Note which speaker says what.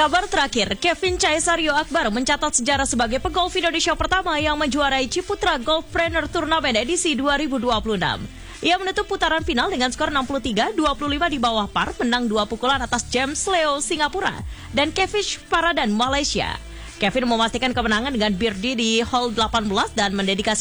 Speaker 1: Kabar terakhir, Kevin Caisario Akbar mencatat sejarah sebagai pegolf Indonesia pertama yang menjuarai Ciputra Golfpreneur Turnamen edisi 2026. Ia menutup putaran final dengan skor 63-25 di bawah par, menang 2 pukulan atas James Leo Singapura dan Kevish Paradan Malaysia. Kevin memastikan kemenangan dengan birdie di hole 18 dan mendedikasikan